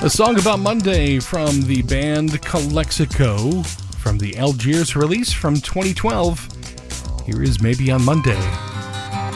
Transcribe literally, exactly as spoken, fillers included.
A song about Monday from the band Calexico from the Algiers release from twenty twelve. Here is Maybe on Monday.